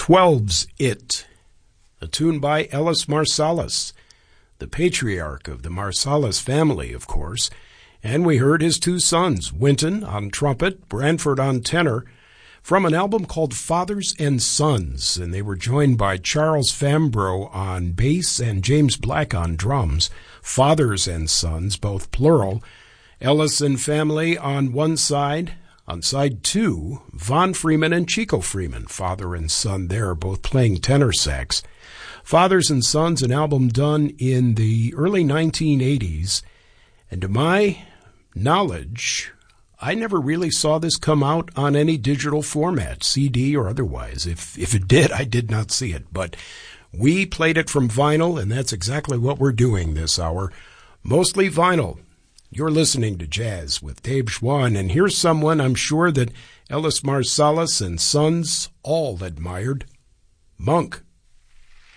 12's It, a tune by Ellis Marsalis, the patriarch of the Marsalis family, of course, and we heard his two sons, Wynton on trumpet, Branford on tenor, from an album called Fathers and Sons, and they were joined by Charles Fambro on bass and James Black on drums. Fathers and Sons, both plural. Ellis and family on one side. On side two, Von Freeman and Chico Freeman, father and son there, both playing tenor sax. Fathers and Sons, an album done in the early 1980s, and to my knowledge, I never really saw this come out on any digital format, CD or otherwise. If it did, I did not see it. But we played it from vinyl, and that's exactly what we're doing this hour. Mostly vinyl. You're listening to Jazz with Dave Schwann, and here's someone I'm sure that Ellis Marsalis and Sons all admired, Monk.